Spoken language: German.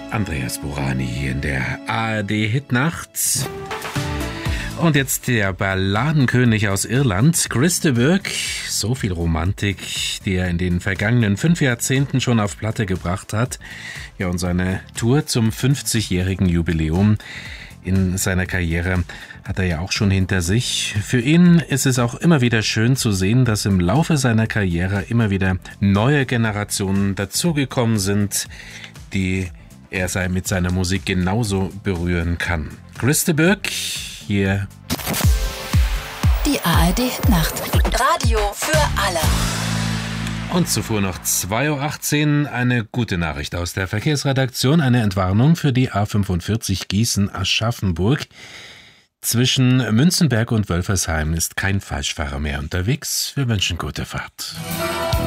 Andreas Burani in der ARD-Hitnacht. Und jetzt der Balladenkönig aus Irland, Chris de Burgh. So viel Romantik, die er in den vergangenen 5 Jahrzehnten schon auf Platte gebracht hat. Ja, und seine Tour zum 50-jährigen Jubiläum in seiner Karriere hat er ja auch schon hinter sich. Für ihn ist es auch immer wieder schön zu sehen, dass im Laufe seiner Karriere immer wieder neue Generationen dazugekommen sind, die er mit seiner Musik genauso berühren kann. Chris de Burgh, hier. Die ARD-Nacht. Radio für alle. Und zuvor noch 2.18 Uhr eine gute Nachricht aus der Verkehrsredaktion. Eine Entwarnung für die A45 Gießen-Aschaffenburg. Zwischen Münzenberg und Wölfersheim ist kein Falschfahrer mehr unterwegs. Wir wünschen gute Fahrt.